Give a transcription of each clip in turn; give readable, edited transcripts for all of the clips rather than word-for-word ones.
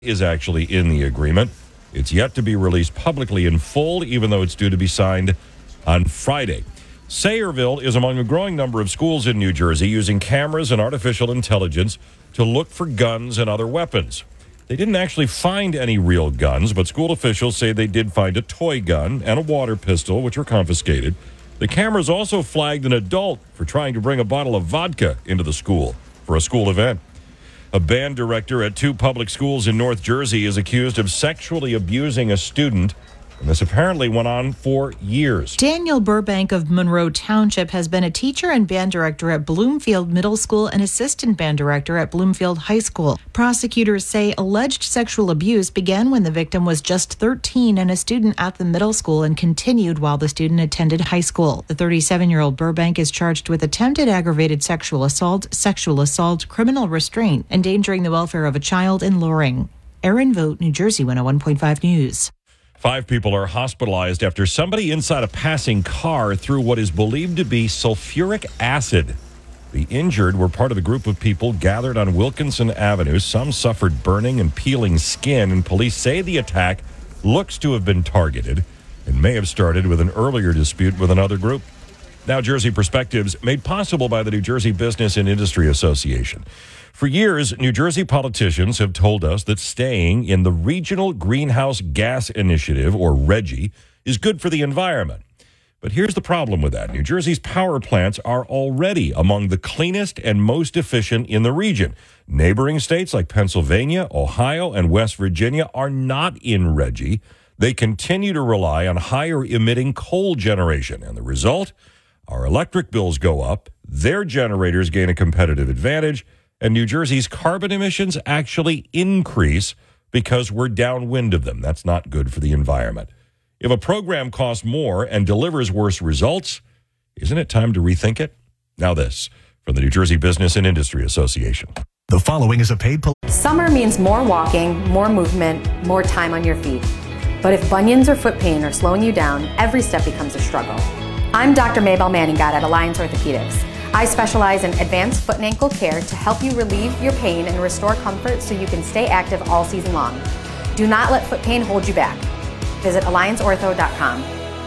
is actually in the agreement. It's yet to be released publicly in full, even though it's due to be signed on Friday. Sayreville is among a growing number of schools in New Jersey using cameras and artificial intelligence to look for guns and other weapons. They didn't actually find any real guns, but school officials say they did find a toy gun and a water pistol, which were confiscated. The cameras also flagged an adult for trying to bring a bottle of vodka into the school for a school event. A band director at 2 public schools in North Jersey is accused of sexually abusing a student, and this apparently went on for years. Daniel Burbank of Monroe Township has been a teacher and band director at Bloomfield Middle School and assistant band director at Bloomfield High School. Prosecutors say alleged sexual abuse began when the victim was just 13 and a student at the middle school and continued while the student attended high school. The 37-year-old Burbank is charged with attempted aggravated sexual assault, criminal restraint, endangering the welfare of a child, and luring. Erin Vogt, New Jersey 101.5 News. 5 people are hospitalized after somebody inside a passing car threw what is believed to be sulfuric acid. The injured were part of a group of people gathered on Wilkinson Avenue. Some suffered burning and peeling skin, and police say the attack looks to have been targeted and may have started with an earlier dispute with another group. Now, Jersey Perspectives, made possible by the New Jersey Business and Industry Association. For years, New Jersey politicians have told us that staying in the Regional Greenhouse Gas Initiative, or RGGI, is good for the environment. But here's the problem with that. New Jersey's power plants are already among the cleanest and most efficient in the region. Neighboring states like Pennsylvania, Ohio, and West Virginia are not in RGGI. They continue to rely on higher emitting coal generation. And the result? Our electric bills go up, their generators gain a competitive advantage, and New Jersey's carbon emissions actually increase because we're downwind of them. That's not good for the environment. If a program costs more and delivers worse results, isn't it time to rethink it? Now this, from the New Jersey Business and Industry Association. The following is a paid... Summer means more walking, more movement, more time on your feet. But if bunions or foot pain are slowing you down, every step becomes a struggle. I'm Dr. Maybelle Manningat at Alliance Orthopedics. I specialize in advanced foot and ankle care to help you relieve your pain and restore comfort so you can stay active all season long. Do not let foot pain hold you back. Visit allianceortho.com.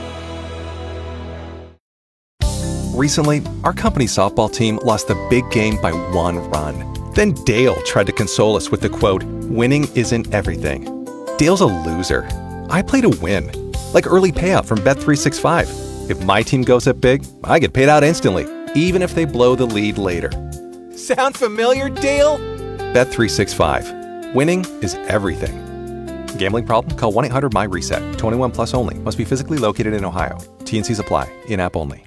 Recently, our company softball team lost the big game by 1 run. Then Dale tried to console us with the quote, "Winning isn't everything." Dale's a loser. I play to win, like early payout from Bet365. If my team goes up big, I get paid out instantly, even if they blow the lead later. Sound familiar, Dale? Bet365. Winning is everything. Gambling problem? Call 1-800-MY-RESET. 21 plus only. Must be physically located in Ohio. T&Cs apply. In-app only.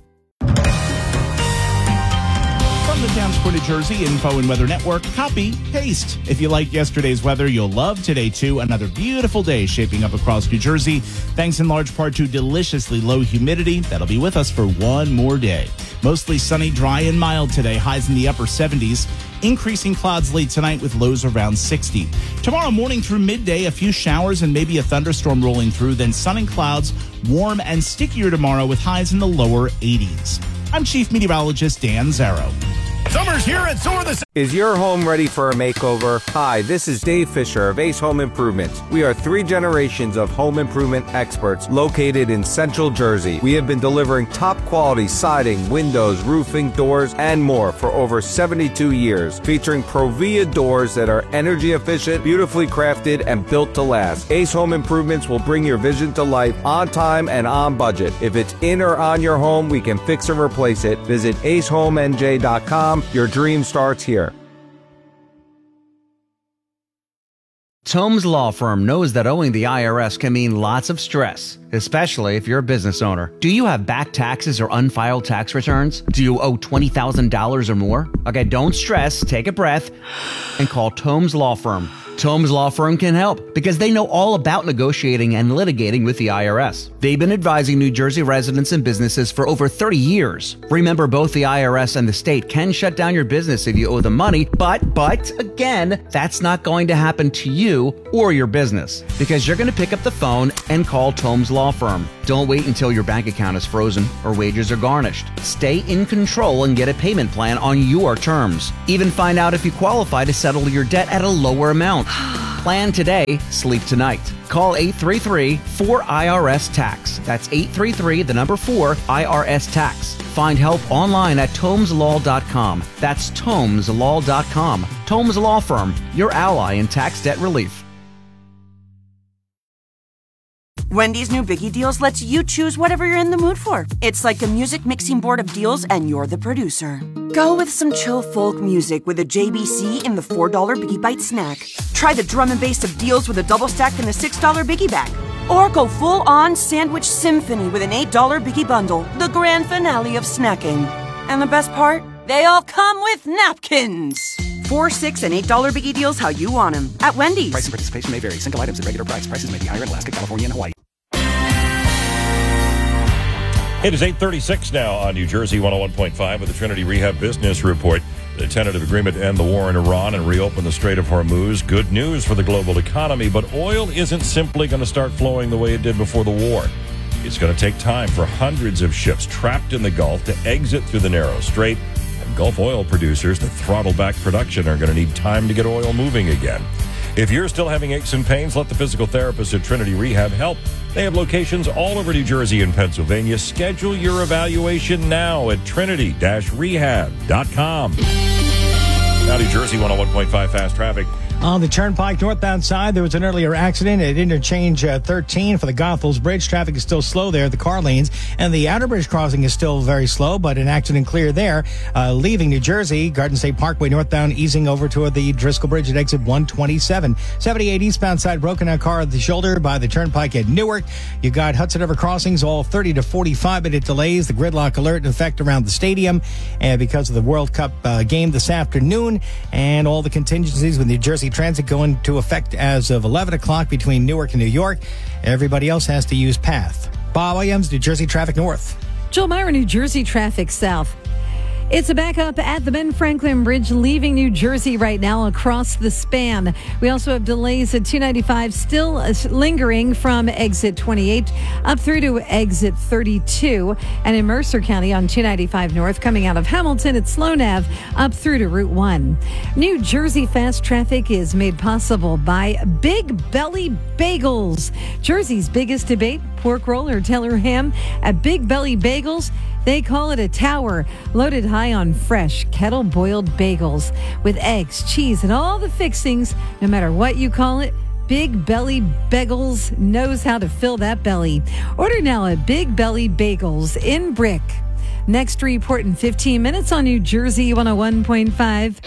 From the Towns for New Jersey Info and Weather Network, copy, paste. If you liked yesterday's weather, you'll love today, too. Another beautiful day shaping up across New Jersey, thanks in large part to deliciously low humidity that'll be with us for one more day. Mostly sunny, dry, and mild today, highs in the upper 70s. Increasing clouds late tonight with lows around 60. Tomorrow morning through midday, a few showers and maybe a thunderstorm rolling through, then sun and clouds, warm and stickier tomorrow with highs in the lower 80s. I'm Chief Meteorologist Dan Zarrow. Summer's here at Soar the... Is your home ready for a makeover? Hi, this is Dave Fisher of Ace Home Improvements. We are 3 generations of home improvement experts located in Central Jersey. We have been delivering top quality siding, windows, roofing, doors, and more for over 72 years, featuring Provia doors that are energy efficient, beautifully crafted, and built to last. Ace Home Improvements will bring your vision to life on time and on budget. If it's in or on your home, we can fix or replace it. Visit acehomenj.com. Your dream starts here. Tomes Law Firm knows that owing the IRS can mean lots of stress, especially if you're a business owner. Do you have back taxes or unfiled tax returns? Do you owe $20,000 or more? Okay, don't stress, take a breath, and call Tomes Law Firm. Tomes Law Firm can help because they know all about negotiating and litigating with the IRS. They've been advising New Jersey residents and businesses for over 30 years. Remember, both the IRS and the state can shut down your business if you owe them money, but again, that's not going to happen to you or your business because you're going to pick up the phone and call Tomes Law Firm. Don't wait until your bank account is frozen or wages are garnished. Stay in control and get a payment plan on your terms. Even find out if you qualify to settle your debt at a lower amount. Plan today, sleep tonight. Call 833-4IRS-TAX. That's 833-4-IRS-TAX. Find help online at TomesLaw.com. That's TomesLaw.com. Tomes Law Firm, your ally in tax debt relief. Wendy's new Biggie Deals lets you choose whatever you're in the mood for. It's like a music mixing board of deals, and you're the producer. Go with some chill folk music with a JBC in the $4 Biggie Bite snack. Try the drum and bass of deals with a double stack in the $6 Biggie Bag. Or go full-on sandwich symphony with an $8 Biggie Bundle, the grand finale of snacking. And the best part? They all come with napkins. $4, $6, and $8 Biggie Deals how you want them at Wendy's. Price and participation may vary. Single items at regular price. Prices may be higher in Alaska, California, and Hawaii. It is 8:36 now on New Jersey 101.5 with the Trinity Rehab Business Report. The tentative agreement to end the war in Iran and reopen the Strait of Hormuz. Good news for the global economy, but oil isn't simply going to start flowing the way it did before the war. It's going to take time for hundreds of ships trapped in the Gulf to exit through the narrow strait. And Gulf oil producers that throttle back production are going to need time to get oil moving again. If you're still having aches and pains, let the physical therapist at Trinity Rehab help. They have locations all over New Jersey and Pennsylvania. Schedule your evaluation now at trinity-rehab.com. Now New Jersey 101.5 Fast Traffic. On the Turnpike northbound side, there was an earlier accident at interchange 13 for the Goethals Bridge. Traffic is still slow there, the car lanes, and the Outer Bridge crossing is still very slow, but an accident clear there. Leaving New Jersey, Garden State Parkway northbound, easing over toward the Driscoll Bridge at exit 127. 78 eastbound side, broken out car at the shoulder by the Turnpike at Newark. You got Hudson River crossings, all 30 to 45-minute delays. The gridlock alert in effect around the stadium and because of the World Cup game this afternoon, and all the contingencies with New Jersey Transit go into effect as of 11 o'clock between Newark and New York. Everybody else has to use PATH. Bob Williams, New Jersey Traffic North. Joel Meyer, New Jersey Traffic South. It's a backup at the Ben Franklin Bridge leaving New Jersey right now across the span. We also have delays at 295 still lingering from exit 28 up through to exit 32. And in Mercer County on 295 North coming out of Hamilton at Sloan Ave up through to Route 1. New Jersey fast traffic is made possible by Big Belly Bagels. Jersey's biggest debate, pork roll or Taylor ham at Big Belly Bagels. They call it a tower, loaded high on fresh, kettle-boiled bagels with eggs, cheese, and all the fixings. No matter what you call it, Big Belly Bagels knows how to fill that belly. Order now at Big Belly Bagels in Brick. Next report in 15 minutes on New Jersey 101.5.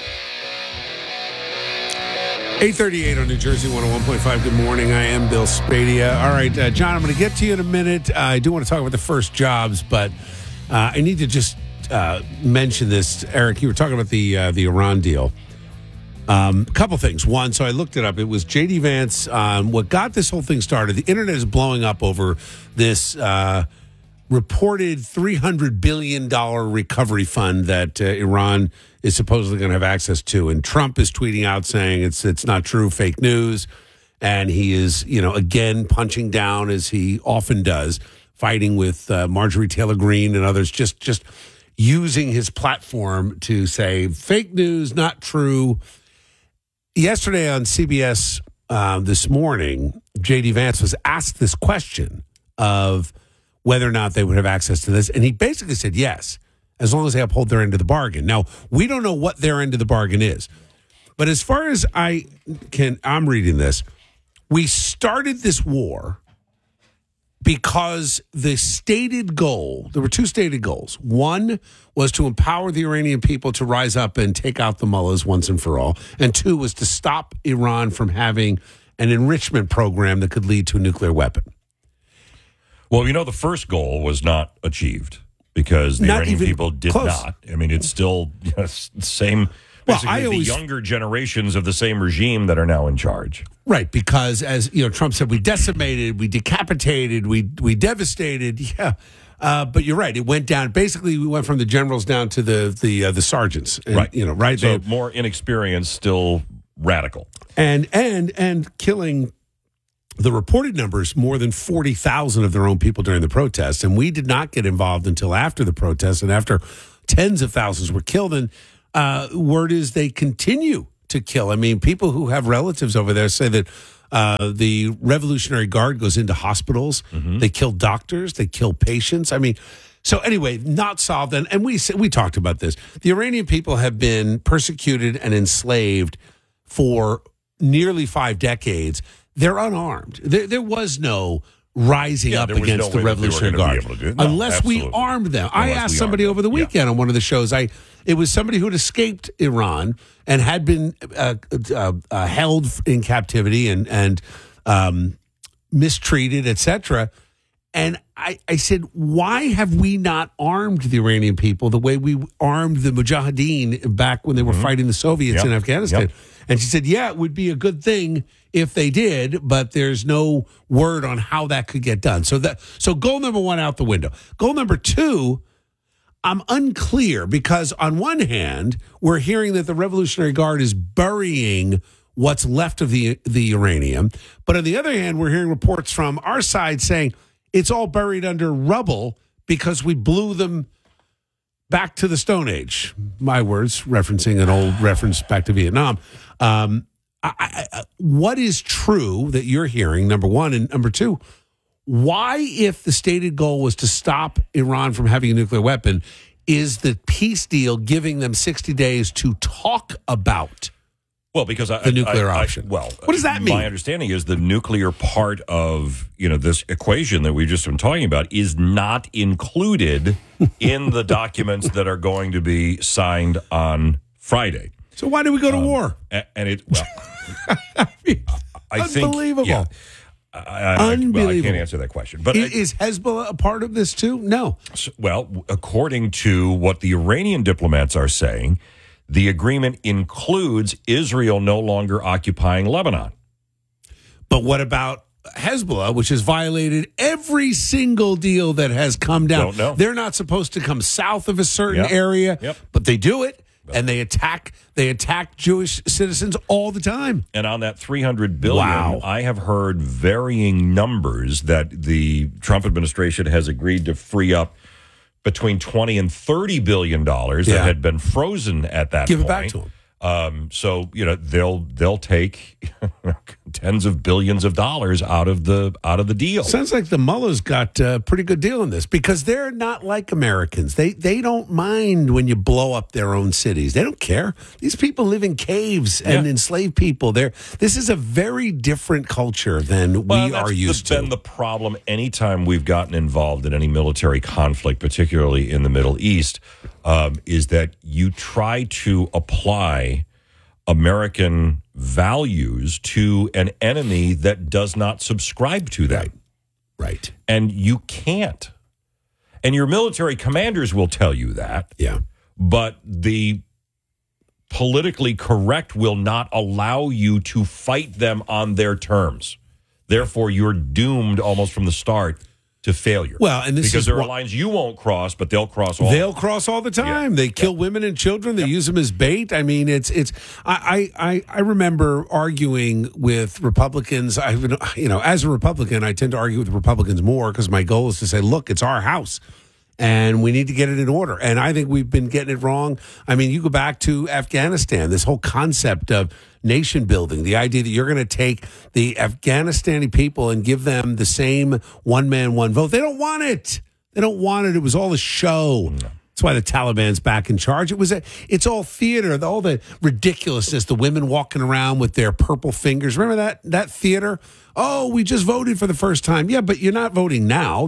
8:38 on New Jersey 101.5. Good morning. I am Bill Spadia. All right, John, I'm going to get to you in a minute. I do want to talk about the first jobs, but I need to just mention this. Eric, you were talking about the Iran deal. A couple things. One, so I looked it up. It was J.D. Vance. What got this whole thing started, the internet is blowing up over this reported $300 billion recovery fund that Iran is supposedly going to have access to. And Trump is tweeting out saying it's not true, fake news. And he is, again, punching down as he often does, fighting with Marjorie Taylor Greene and others, just using his platform to say fake news, not true. Yesterday on CBS this morning, J.D. Vance was asked this question of whether or not they would have access to this. And he basically said yes, as long as they uphold their end of the bargain. Now, we don't know what their end of the bargain is. But as far as I'm reading this, we started this war because the stated goal, there were two stated goals. One was to empower the Iranian people to rise up and take out the mullahs once and for all. And two was to stop Iran from having an enrichment program that could lead to a nuclear weapon. Well, the first goal was not achieved because the Iranian people did not. I mean, it's still same. Basically, the younger generations of the same regime that are now in charge. Right, because as Trump said, we decimated, we decapitated, we devastated. Yeah, but you're right. It went down. Basically, we went from the generals down to the sergeants. And, right. Right. So more inexperienced, still radical, and killing. The reported numbers, more than 40,000 of their own people during the protests. And we did not get involved until after the protests and after tens of thousands were killed. And word is they continue to kill. I mean, people who have relatives over there say that the Revolutionary Guard goes into hospitals. They kill doctors. They kill patients. I mean, so anyway, not solved. And we talked about this. The Iranian people have been persecuted and enslaved for nearly 5 decades. They're unarmed. There was no rising up against the Revolutionary Guard unless we armed them. I asked somebody over the weekend on one of the shows. It was somebody who had escaped Iran and had been held in captivity and mistreated, etc. And I said, why have we not armed the Iranian people the way we armed the Mujahideen back when they were fighting the Soviets in Afghanistan? And she said, yeah, it would be a good thing if they did, but there's no word on how that could get done. So goal number 1 out the window. Goal number 2, I'm unclear because on one hand, we're hearing that the Revolutionary Guard is burying what's left of the uranium. But on the other hand, we're hearing reports from our side saying it's all buried under rubble because we blew them back to the Stone Age. My words, referencing an old reference back to Vietnam. What is true that you're hearing, number 1, and number 2, why, if the stated goal was to stop Iran from having a nuclear weapon, is the peace deal giving them 60 days to talk about because the nuclear option? What does that mean? My understanding is the nuclear part of this equation that we've just been talking about is not included in the documents that are going to be signed on Friday. So why do we go to war? And it I unbelievable. Think, unbelievable. I can't answer that question. But is Hezbollah a part of this too? No. According to what the Iranian diplomats are saying, the agreement includes Israel no longer occupying Lebanon. But what about Hezbollah, which has violated every single deal that has come down? Don't know. They're not supposed to come south of a certain area, but they do it. And they attack Jewish citizens all the time. And on that $300 billion, I have heard varying numbers that the Trump administration has agreed to free up between $20 and $30 billion that had been frozen at that point. Give it back to them. So they'll take tens of billions of dollars out of the deal. Sounds like the mullahs got a pretty good deal in this because they're not like Americans. They don't mind when you blow up their own cities. They don't care. These people live in caves and enslave people. This is a very different culture than we are used to. That's been the problem anytime we've gotten involved in any military conflict, particularly in the Middle East, is that you try to apply American values to an enemy that does not subscribe to them. Right. And you can't. And your military commanders will tell you that. Yeah. But the politically correct will not allow you to fight them on their terms. Therefore, you're doomed almost from the start to failure. Well, and because there are lines you won't cross, but they'll cross all. They'll cross all the time. They kill women and children. They use them as bait. I mean, it's. I remember arguing with Republicans. As a Republican, I tend to argue with Republicans more because my goal is to say, look, it's our house. And we need to get it in order. And I think we've been getting it wrong. I mean, you go back to Afghanistan, this whole concept of nation building, the idea that you're going to take the Afghanistani people and give them the same one man, one vote. They don't want it. They don't want it. It was all a show. That's why the Taliban's back in charge. It's all theater, all the ridiculousness, the women walking around with their purple fingers. Remember that theater? Oh, we just voted for the first time. Yeah, but you're not voting now.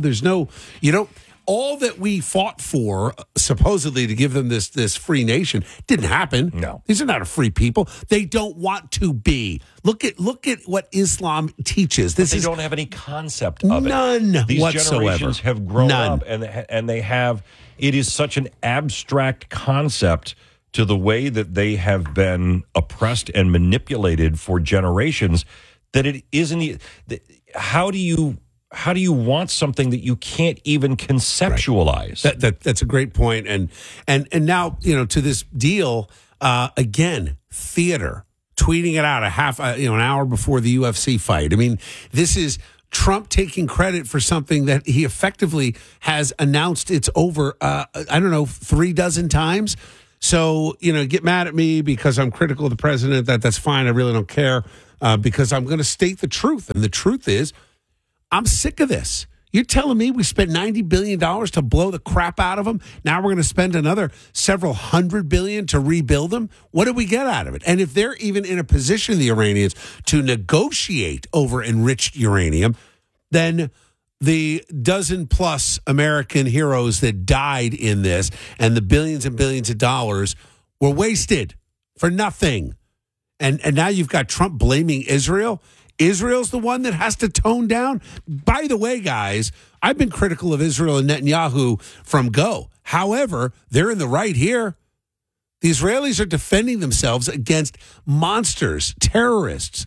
All that we fought for, supposedly to give them this free nation, didn't happen. No. These are not a free people. They don't want to be. Look at what Islam teaches. They don't have any concept of it. None These whatsoever. generations have grown up, and they have. It is such an abstract concept to the way that they have been oppressed and manipulated for generations that it isn't. How do you want something that you can't even conceptualize? Right. That's a great point. And now, to this deal, again, theater, tweeting it out an hour before the UFC fight. I mean, this is Trump taking credit for something that he effectively has announced it's over, 3 dozen times. So, get mad at me because I'm critical of the president. That's fine. I really don't care because I'm going to state the truth. And the truth is, I'm sick of this. You're telling me we spent $90 billion to blow the crap out of them? Now we're going to spend another several $100 billion to rebuild them? What do we get out of it? And if they're even in a position, the Iranians, to negotiate over enriched uranium, then the dozen-plus American heroes that died in this and the billions and billions of dollars were wasted for nothing. And now you've got Trump blaming Israel. Israel's the one that has to tone down. By the way, guys, I've been critical of Israel and Netanyahu from go. However, they're in the right here. The Israelis are defending themselves against monsters, terrorists,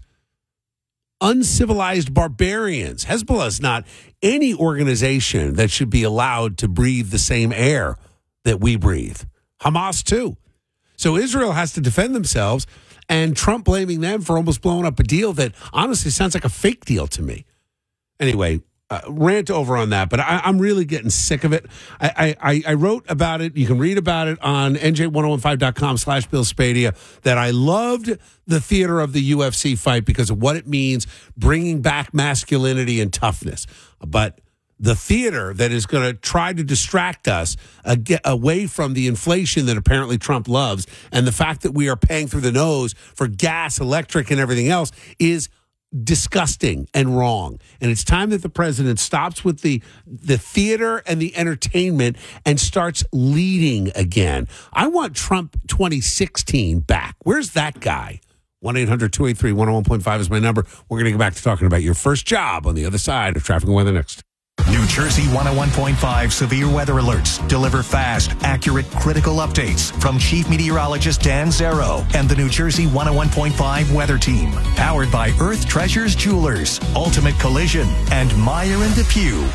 uncivilized barbarians. Hezbollah is not any organization that should be allowed to breathe the same air that we breathe. Hamas, too. So Israel has to defend themselves, and Trump blaming them for almost blowing up a deal that honestly sounds like a fake deal to me. Anyway, rant over on that, but I'm really getting sick of it. I wrote about it. You can read about it on NJ1015.com/Bill Spadia, that I loved the theater of the UFC fight because of what it means, bringing back masculinity and toughness. But the theater that is going to try to distract us away from the inflation that apparently Trump loves and the fact that we are paying through the nose for gas, electric, and everything else is disgusting and wrong. And it's time that the president stops with the theater and the entertainment and starts leading again. I want Trump 2016 back. Where's that guy? 1-800-283-101.5 is my number. We're going to go back to talking about your first job on the other side of traffic and weather next. New Jersey 101.5 severe weather alerts deliver fast, accurate, critical updates from Chief Meteorologist Dan Zero and the New Jersey 101.5 weather team. Powered by Earth Treasures Jewelers, Ultimate Collision, and Meyer and DePue.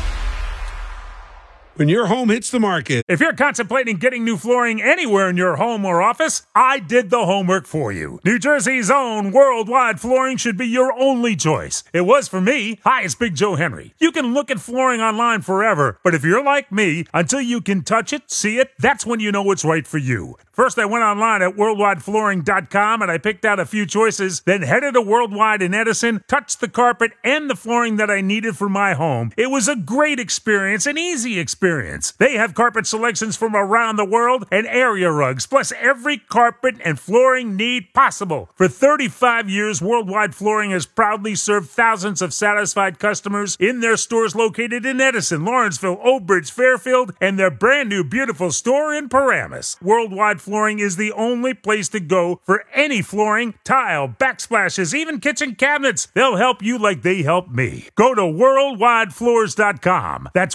When your home hits the market. If you're contemplating getting new flooring anywhere in your home or office, I did the homework for you. New Jersey's own Worldwide Flooring should be your only choice. It was for me. Hi, it's Big Joe Henry. You can look at flooring online forever, but if you're like me, until you can touch it, see it, that's when you know it's right for you. First, I went online at worldwideflooring.com and I picked out a few choices, then headed to Worldwide in Edison, touched the carpet and the flooring that I needed for my home. It was a great experience, an easy experience. They have carpet selections from around the world and area rugs, plus every carpet and flooring need possible. For 35 years, Worldwide Flooring has proudly served thousands of satisfied customers in their stores located in Edison, Lawrenceville, Old Bridge, Fairfield, and their brand new beautiful store in Paramus. Worldwide Flooring is the only place to go for any flooring, tile, backsplashes, even kitchen cabinets. They'll help you like they helped me. Go to worldwidefloors.com. That's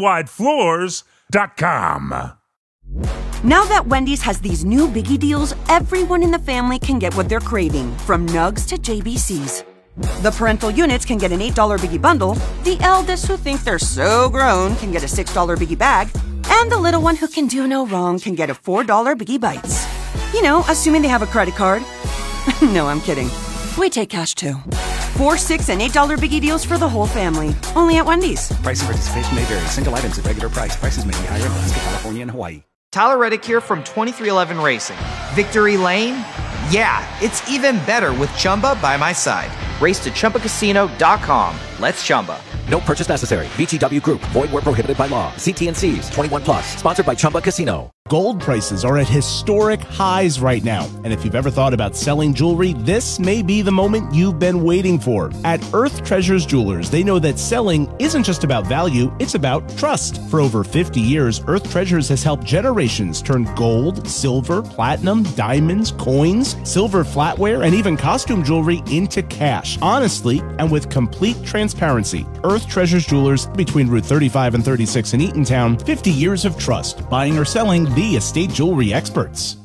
worldwidefloors.com. Now that Wendy's has these new biggie deals, everyone in the family can get what they're craving, from nugs to JBCs. The parental units can get an $8 biggie bundle, the eldest who think they're so grown can get a $6 biggie bag, and the little one who can do no wrong can get a $4 biggie bites. You know, assuming they have a credit card. No, I'm kidding. We take cash too. $4, $6, and $8 biggie deals for the whole family. Only at Wendy's. Price and participation may vary. Single items at regular price. Prices may be higher in Alaska, California, and Hawaii. Tyler Reddick here from 2311 Racing. Victory Lane? Yeah, it's even better with Chumba by my side. Race to ChumbaCasino.com. Let's Chumba. No purchase necessary. VGW Group. Void where prohibited by law. See T&Cs. 21 plus. Sponsored by Chumba Casino. Gold prices are at historic highs right now. And if you've ever thought about selling jewelry, this may be the moment you've been waiting for. At Earth Treasures Jewelers, they know that selling isn't just about value, it's about trust. For over 50 years, Earth Treasures has helped generations turn gold, silver, platinum, diamonds, coins, silver flatware, and even costume jewelry into cash. Honestly, and with complete transparency. Earth Treasures Jewelers, between Route 35 and 36 in Eatontown, 50 years of trust. Buying or selling, the estate jewelry experts.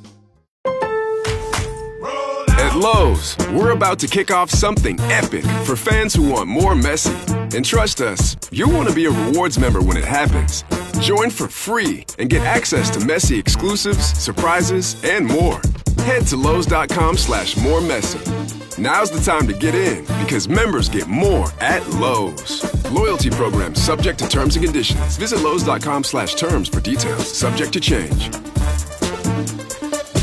At Lowe's, we're about to kick off something epic for fans who want more Messi. And trust us, you'll want to be a rewards member when it happens. Join for free and get access to Messi exclusives, surprises, and more. Head to Lowe's.com/moremessy. Now's the time to get in because members get more at Lowe's. Loyalty program subject to terms and conditions. Visit Lowe's.com/terms for details. Subject to change.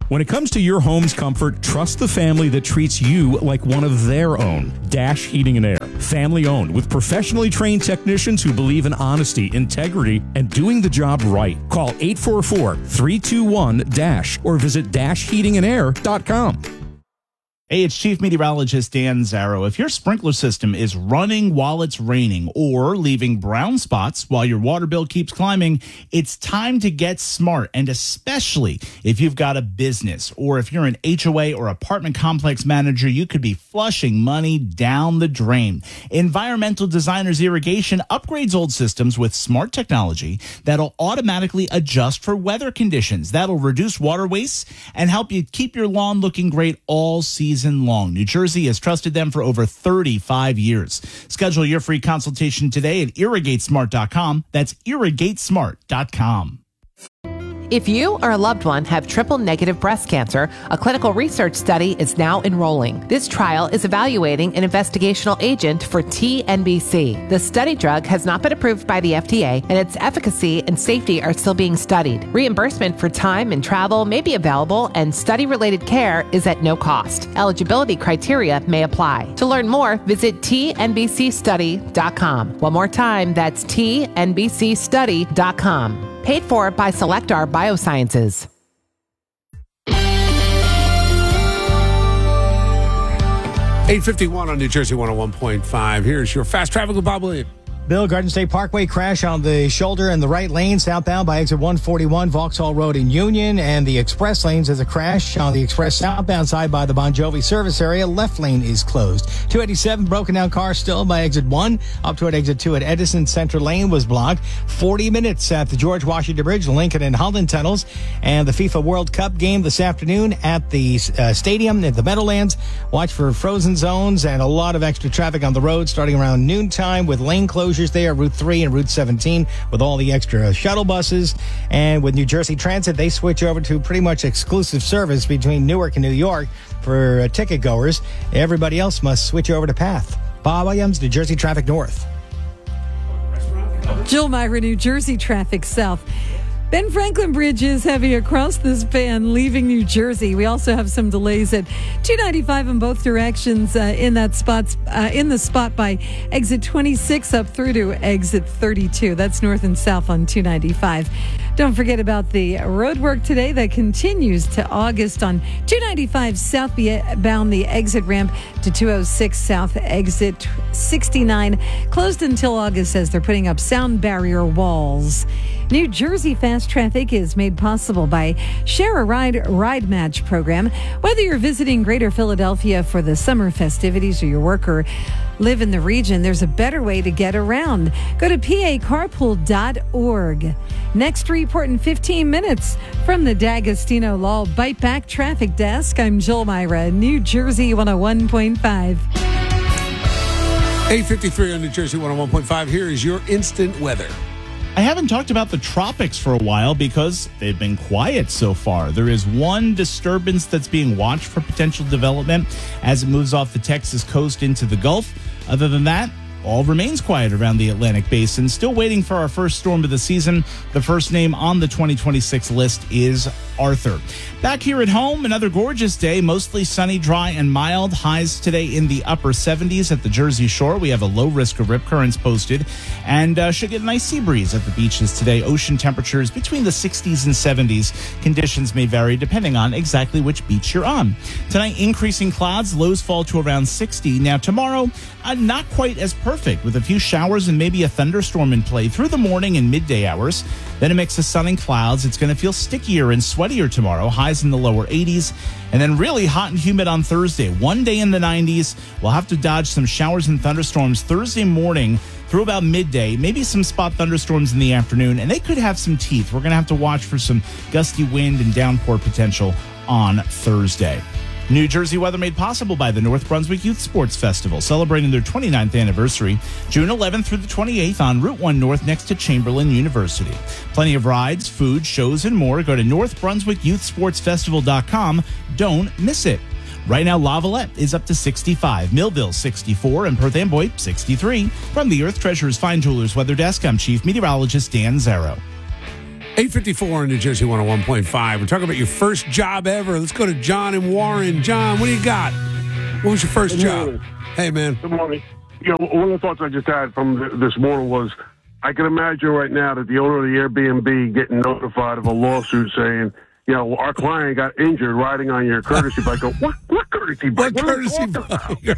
When it comes to your home's comfort, trust the family that treats you like one of their own. Dash Heating and Air. Family owned with professionally trained technicians who believe in honesty, integrity, and doing the job right. Call 844-321-DASH or visit dashheatingandair.com. Hey, it's Chief Meteorologist Dan Zarrow. If your sprinkler system is running while it's raining or leaving brown spots while your water bill keeps climbing, it's time to get smart. And especially if you've got a business or if you're an HOA or apartment complex manager, you could be flushing money down the drain. Environmental Designers Irrigation upgrades old systems with smart technology that'll automatically adjust for weather conditions. That'll reduce water waste and help you keep your lawn looking great all season long. New Jersey has trusted them for over 35 years. Schedule your free consultation today at irrigatesmart.com. That's irrigatesmart.com. If you or a loved one have triple-negative breast cancer, a clinical research study is now enrolling. This trial is evaluating an investigational agent for TNBC. The study drug has not been approved by the FDA, and its efficacy and safety are still being studied. Reimbursement for time and travel may be available, and study-related care is at no cost. Eligibility criteria may apply. To learn more, visit tnbcstudy.com. One more time, that's tnbcstudy.com. Paid for by Selectar Biosciences. 8:51 on New Jersey 101.5. Here's your fast traffic with Bob Williams. Bill, Garden State Parkway crash on the shoulder in the right lane, southbound by exit 141, Vauxhall Road in Union, and the express lanes has a crash on the express southbound side by the Bon Jovi service area. Left lane is closed. 287 broken down car still by exit 1 up toward exit 2 at Edison. Center lane was blocked. 40 minutes at the George Washington Bridge, Lincoln and Holland tunnels, and the FIFA World Cup game this afternoon at the stadium at the Meadowlands. Watch for frozen zones and a lot of extra traffic on the road starting around noontime with lane closures there, Route 3 and Route 17 with all the extra shuttle buses. And with New Jersey Transit, they switch over to pretty much exclusive service between Newark and New York for ticket goers. Everybody else must switch over to PATH. Bob Williams, New Jersey Traffic North. Jill Myra, New Jersey Traffic South. Ben Franklin Bridge is heavy across the span leaving New Jersey. We also have some delays at 295 in both directions in the spot by exit 26 up through to exit 32. That's north and south on 295. Don't forget about the road work today that continues to August on 295 southbound, the exit ramp to 206 south, exit 69. Closed until August as they're putting up sound barrier walls. New Jersey Fast Traffic is made possible by Share a Ride Match program. Whether you're visiting Greater Philadelphia for the summer festivities or your work or live in the region, there's a better way to get around. Go to pacarpool.org. Next report in 15 minutes from the D'Agostino Law Bite Back Traffic Desk. I'm Jill Myra, New Jersey 101.5. 8:53 on New Jersey 101.5. Here is your instant weather. I haven't talked about the tropics for a while because they've been quiet so far. There is one disturbance that's being watched for potential development as it moves off the Texas coast into the Gulf. Other than that, all remains quiet around the Atlantic Basin. Still waiting for our first storm of the season. The first name on the 2026 list is Arthur. Back here at home, another gorgeous day, mostly sunny, dry, and mild. Highs today in the upper 70s at the Jersey Shore. We have a low risk of rip currents posted and should get a nice sea breeze at the beaches today. Ocean temperatures between the 60s and 70s. Conditions may vary depending on exactly which beach you're on. Tonight, increasing clouds. Lows fall to around 60. Now, tomorrow, not quite as perfect with a few showers and maybe a thunderstorm in play through the morning and midday hours. Then a mix of sun and clouds. It's going to feel stickier and sweatier tomorrow. Highs in the lower 80s. And then really hot and humid on Thursday. One day in the 90s. We'll have to dodge some showers and thunderstorms Thursday morning through about midday. Maybe some spot thunderstorms in the afternoon. And they could have some teeth. We're going to have to watch for some gusty wind and downpour potential on Thursday. New Jersey weather made possible by the North Brunswick Youth Sports Festival, celebrating their 29th anniversary, June 11th through the 28th on Route 1 North next to Chamberlain University. Plenty of rides, food, shows, and more. Go to northbrunswickyouthsportsfestival.com. Don't miss it. Right now, Lavalette is up to 65, Millville 64, and Perth Amboy 63. From the Earth Treasures Fine Jewelers Weather Desk, I'm Chief Meteorologist Dan Zarrow. 8:54 on New Jersey 101.5. We're talking about your first job ever. Let's go to John and Warren. John, what do you got? What was your first job? Hey, man. Good morning. You know, one of the thoughts I just had from this morning was I can imagine right now that the owner of the Airbnb getting notified of a lawsuit saying, you know, our client got injured riding on your courtesy bike. Go, what courtesy bike? What courtesy bike?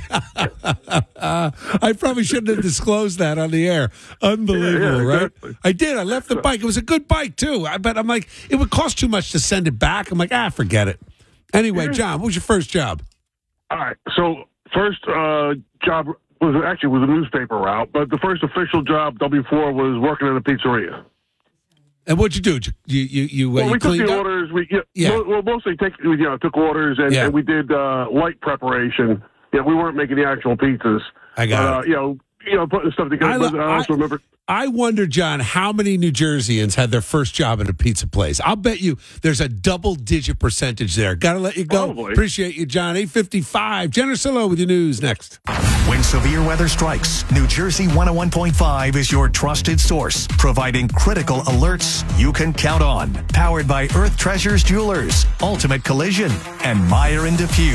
I probably shouldn't have disclosed that on the air. Unbelievable, Yeah, exactly. Right? I did. I left the bike. It was a good bike, too. But I'm like, it would cost too much to send it back. I'm like, forget it. Anyway, John, what was your first job? All right. So first job was a newspaper route, but the first official job, W4, was working at a pizzeria. And what'd you do? You we took cleaned the up? orders. Well, mostly took orders, and we did light preparation. Yeah, we weren't making the actual pizzas. I got it. Putting stuff together. I also remember. I wonder, John, how many New Jerseyans had their first job at a pizza place? I'll bet you there's a double-digit percentage there. Got to let you go. Probably. Appreciate you, John. 8:55. Jenna Sillo with your news next. When severe weather strikes, New Jersey 101.5 is your trusted source, providing critical alerts you can count on. Powered by Earth Treasures Jewelers, Ultimate Collision, and Meyer and Depew.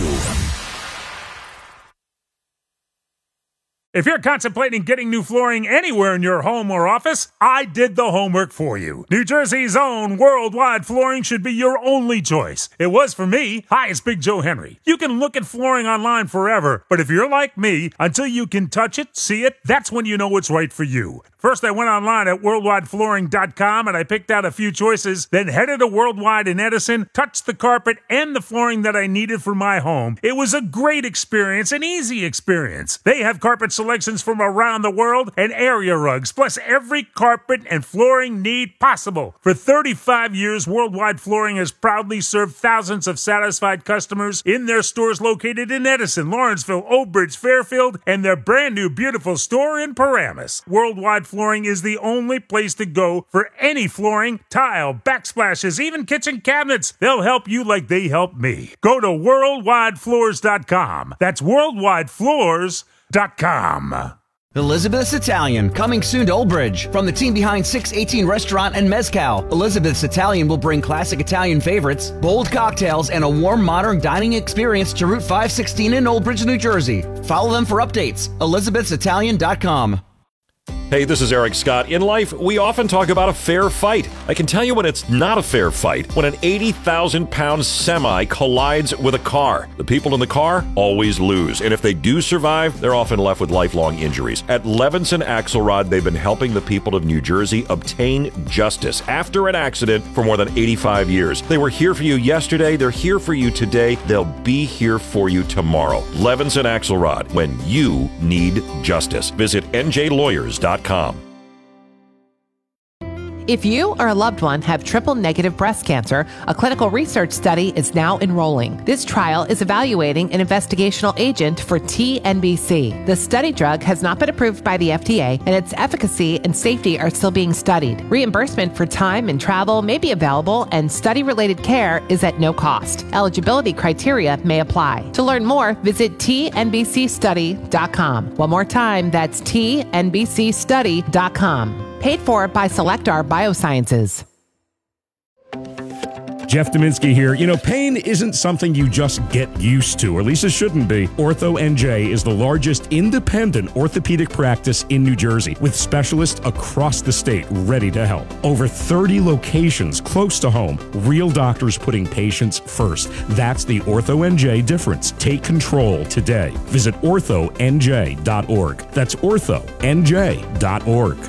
If you're contemplating getting new flooring anywhere in your home or office, I did the homework for you. New Jersey's own Worldwide Flooring should be your only choice. It was for me. Hi, it's Big Joe Henry. You can look at flooring online forever, but if you're like me, until you can touch it, see it, that's when you know it's right for you. First, I went online at worldwideflooring.com and I picked out a few choices, then headed to Worldwide in Edison, touched the carpet and the flooring that I needed for my home. It was a great experience, an easy experience. They have carpet selections from around the world and area rugs, plus every carpet and flooring need possible. For 35 years, Worldwide Flooring has proudly served thousands of satisfied customers in their stores located in Edison, Lawrenceville, Old Bridge, Fairfield, and their brand new beautiful store in Paramus. Worldwide Flooring is the only place to go for any flooring, tile, backsplashes, even kitchen cabinets. They'll help you like they helped me. Go to worldwidefloors.com. That's worldwidefloors.com. Elizabeth's Italian, coming soon to Old Bridge. From the team behind 618 Restaurant and Mezcal, Elizabeth's Italian will bring classic Italian favorites, bold cocktails, and a warm, modern dining experience to Route 516 in Old Bridge, New Jersey. Follow them for updates. Elizabeth'sItalian.com. Hey, this is Eric Scott. In life, we often talk about a fair fight. I can tell you when it's not a fair fight, when an 80,000-pound semi collides with a car. The people in the car always lose, and if they do survive, they're often left with lifelong injuries. At Levinson Axelrod, they've been helping the people of New Jersey obtain justice after an accident for more than 85 years. They were here for you yesterday, they're here for you today, they'll be here for you tomorrow. Levinson Axelrod, when you need justice. Visit njlawyers.com. If you or a loved one have triple-negative breast cancer, a clinical research study is now enrolling. This trial is evaluating an investigational agent for TNBC. The study drug has not been approved by the FDA, and its efficacy and safety are still being studied. Reimbursement for time and travel may be available, and study-related care is at no cost. Eligibility criteria may apply. To learn more, visit tnbcstudy.com. One more time, that's tnbcstudy.com. Paid for by Selectar Biosciences. Jeff Dominski here. You know, pain isn't something you just get used to, or at least it shouldn't be. Ortho NJ is the largest independent orthopedic practice in New Jersey, with specialists across the state ready to help. Over 30 locations close to home, real doctors putting patients first. That's the Ortho NJ difference. Take control today. Visit orthonj.org. That's orthonj.org.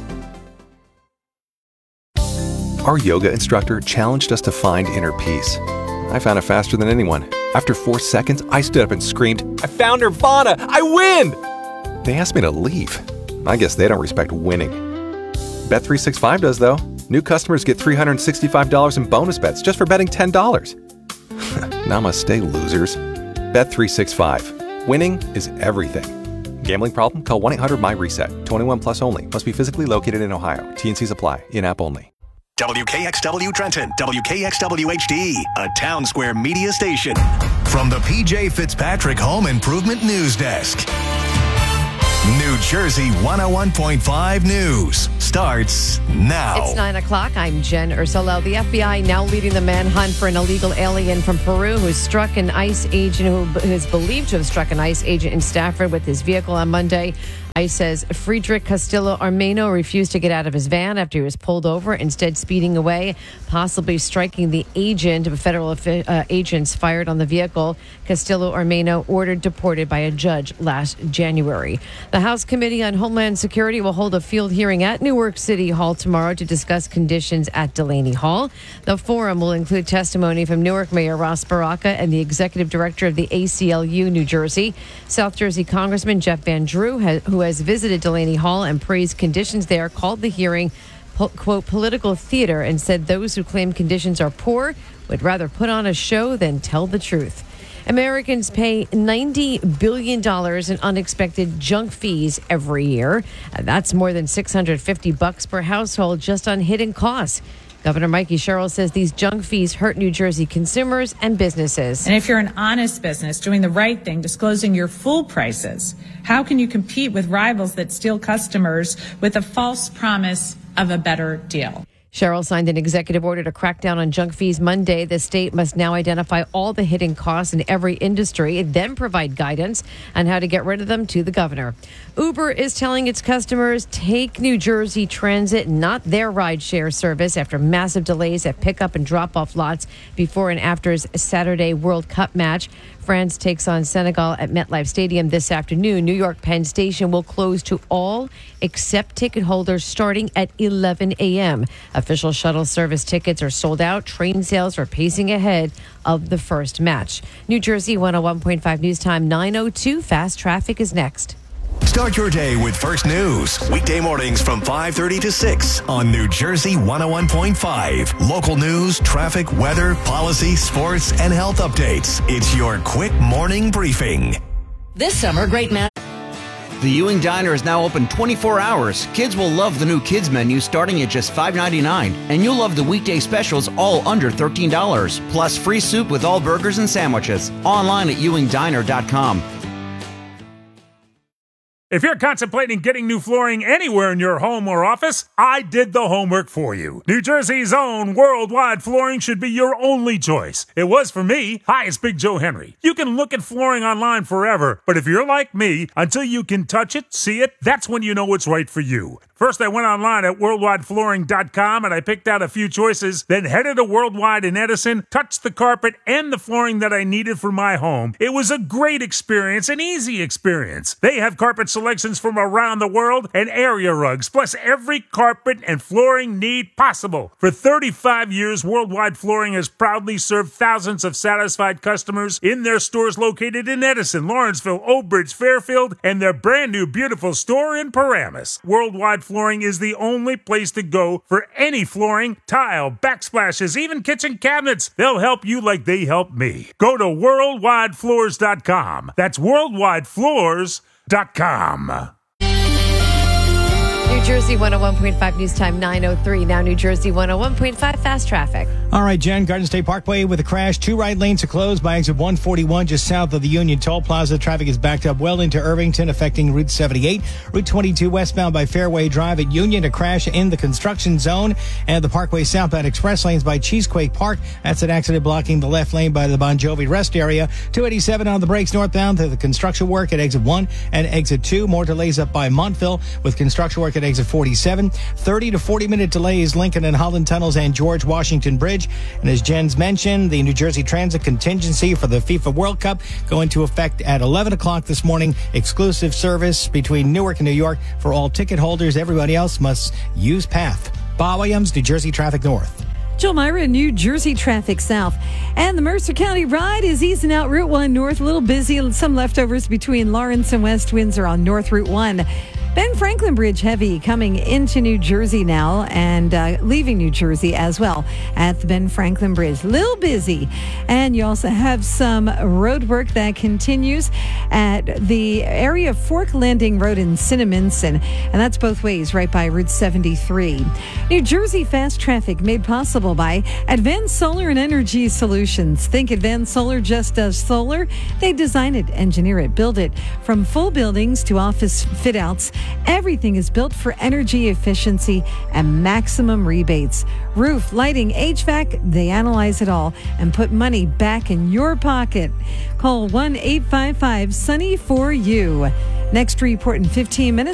Our yoga instructor challenged us to find inner peace. I found it faster than anyone. After 4 seconds, I stood up and screamed, "I found Nirvana! I win!" They asked me to leave. I guess they don't respect winning. Bet365 does, though. New customers get $365 in bonus bets just for betting $10. Namaste, losers. Bet365. Winning is everything. Gambling problem? Call 1-800-MY-RESET. 21 plus only. Must be physically located in Ohio. T&Cs apply. In-app only. WKXW Trenton, WKXW HD, a Town Square media station. From the PJ Fitzpatrick Home Improvement News Desk. New Jersey 101.5 News starts now. It's 9 o'clock. I'm Jen Ursulo. The FBI now leading the manhunt for an illegal alien from Peru who struck an ICE agent who is believed to have struck an ICE agent in Stafford with his vehicle on Monday. ICE says Friedrich Castillo Armeno refused to get out of his van after he was pulled over, instead speeding away, possibly striking the agent. Federal agents fired on the vehicle. Castillo Armeno ordered deported by a judge last January. The House Committee on Homeland Security will hold a field hearing at Newark City Hall tomorrow to discuss conditions at Delaney Hall. The forum will include testimony from Newark Mayor Ross Baraka and the executive director of the ACLU New Jersey. South Jersey Congressman Jeff Van Drew, who has visited Delaney Hall and praised conditions there, called the hearing, quote, political theater, and said those who claim conditions are poor would rather put on a show than tell the truth. Americans pay $90 billion in unexpected junk fees every year. That's more than $650 per household just on hidden costs. Governor Mikey Sherrill says these junk fees hurt New Jersey consumers and businesses. And if you're an honest business doing the right thing, disclosing your full prices, how can you compete with rivals that steal customers with a false promise of a better deal? Sherrill signed an executive order to crack down on junk fees Monday. The state must now identify all the hidden costs in every industry and then provide guidance on how to get rid of them to the governor. Uber is telling its customers take New Jersey Transit, not their rideshare service, after massive delays at pickup and drop-off lots before and after Saturday World Cup match. France takes on Senegal at MetLife Stadium this afternoon. New York Penn Station will close to all except ticket holders starting at 11 a.m. Official shuttle service tickets are sold out. Train sales are pacing ahead of the first match. New Jersey 101.5 News Time 9:02. Fast Traffic is next. Start your day with First News. Weekday mornings from 5:30 to 6 on New Jersey 101.5. Local news, traffic, weather, policy, sports, and health updates. It's your quick morning briefing. This summer, great man. The Ewing Diner is now open 24 hours. Kids will love the new kids menu starting at just $5.99. And you'll love the weekday specials all under $13. Plus free soup with all burgers and sandwiches. Online at ewingdiner.com. If you're contemplating getting new flooring anywhere in your home or office, I did the homework for you. New Jersey's own Worldwide Flooring should be your only choice. It was for me. Hi, it's Big Joe Henry. You can look at flooring online forever, but if you're like me, until you can touch it, see it, that's when you know it's right for you. First, I went online at worldwideflooring.com and I picked out a few choices, then headed to Worldwide in Edison, touched the carpet and the flooring that I needed for my home. It was a great experience, an easy experience. They have carpet selections from around the world and area rugs, plus every carpet and flooring need possible. For 35 years, Worldwide Flooring has proudly served thousands of satisfied customers in their stores located in Edison, Lawrenceville, Old Bridge, Fairfield, and their brand new beautiful store in Paramus. Worldwide Flooring is the only place to go for any flooring, tile, backsplashes, even kitchen cabinets. They'll help you like they help me. Go to worldwidefloors.com. That's worldwidefloors.com. New Jersey 101.5 News Time 9:03. Now New Jersey 101.5 Fast Traffic. All right, Jen, Garden State Parkway with a crash. 2 right lanes are closed by exit 141 just south of the Union Toll Plaza. Traffic is backed up well into Irvington, affecting Route 78. Route 22 westbound by Fairway Drive at Union, a crash in the construction zone. And the Parkway southbound express lanes by Cheesequake Park. That's an accident blocking the left lane by the Bon Jovi rest area. 287 on the brakes northbound to the construction work at exit 1 and exit 2. More delays up by Montville with construction work at exit 47. 30 to 40-minute delays Lincoln and Holland Tunnels and George Washington Bridge. And as Jen's mentioned, the New Jersey Transit contingency for the FIFA World Cup go into effect at 11 o'clock this morning. Exclusive service between Newark and New York for all ticket holders. Everybody else must use PATH. Bob Williams, New Jersey Traffic North. Jill Myra, New Jersey Traffic South. And the Mercer County ride is easing out Route 1 North. A little busy. Some leftovers between Lawrence and West Windsor on North Route 1. Ben Franklin Bridge heavy coming into New Jersey now and leaving New Jersey as well at the Ben Franklin Bridge. Little busy. And you also have some road work that continues at the area of Fork Landing Road in Cinnaminson. And that's both ways right by Route 73. New Jersey fast traffic made possible by Advanced Solar and Energy Solutions. Think Advanced Solar just does solar? They design it, engineer it, build it. From full buildings to office fit-outs, everything is built for energy efficiency and maximum rebates. Roof, lighting, HVAC, they analyze it all and put money back in your pocket. Call 1-855-SUNNY-4U. Next report in 15 minutes.